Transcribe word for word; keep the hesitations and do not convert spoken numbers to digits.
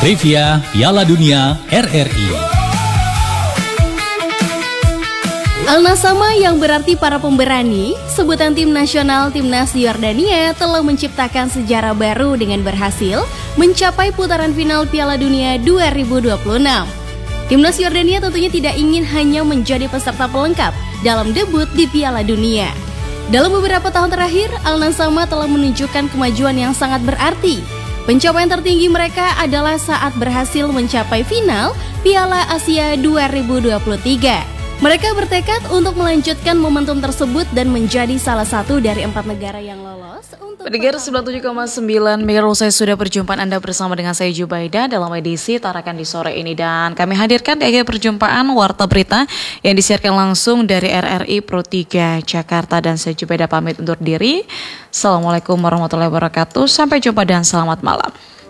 Trivia Piala Dunia R R I. Al-Nasama yang berarti para pemberani, sebutan tim nasional timnas Yordania telah menciptakan sejarah baru dengan berhasil mencapai putaran final Piala Dunia dua ribu dua puluh enam. Timnas Yordania tentunya tidak ingin hanya menjadi peserta pelengkap dalam debut di Piala Dunia. Dalam beberapa tahun terakhir, Al-Nasama telah menunjukkan kemajuan yang sangat berarti. Pencapaian tertinggi mereka adalah saat berhasil mencapai final Piala Asia dua ribu dua puluh tiga. Mereka bertekad untuk melanjutkan momentum tersebut dan menjadi salah satu dari empat negara yang lolos untuk Pendengar sembilan puluh tujuh koma sembilan megahertz, saya sudah perjumpaan Anda bersama dengan saya Jubaida dalam edisi Tarakan di sore ini, dan kami hadirkan di akhir perjumpaan Warta Berita yang disiarkan langsung dari R R I Pro tiga Jakarta, dan saya Jubaida pamit undur diri. Assalamualaikum warahmatullahi wabarakatuh, sampai jumpa dan selamat malam.